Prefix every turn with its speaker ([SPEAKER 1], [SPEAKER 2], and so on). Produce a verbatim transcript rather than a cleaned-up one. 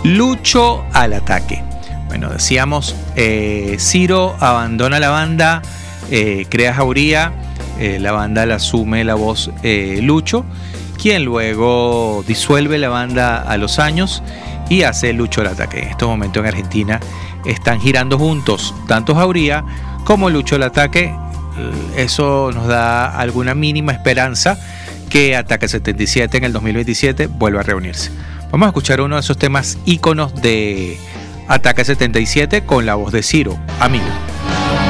[SPEAKER 1] Lucho al ataque. Bueno, decíamos, eh, Ciro abandona la banda, eh, crea Jauría, eh, la banda la asume la voz eh, Lucho, quien luego disuelve la banda a los años y hace Lucho al ataque. En estos momentos en Argentina están girando juntos tanto Jauría como Lucho al ataque. Eso nos da alguna mínima esperanza que Ataque setenta y siete en el dos mil veintisiete vuelva a reunirse. Vamos a escuchar uno de esos temas íconos de Ataque setenta y siete con la voz de Ciro, Amigo.